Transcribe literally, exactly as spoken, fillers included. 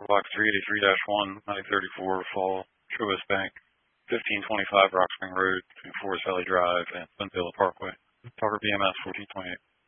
Block three eighty-three dash one, nine thirty-four, Fall, Trobos Bank, fifteen twenty-five Rock Spring Road, between Forest Valley Drive and Sunvilla Parkway. Talker B M S fourteen twenty-eight.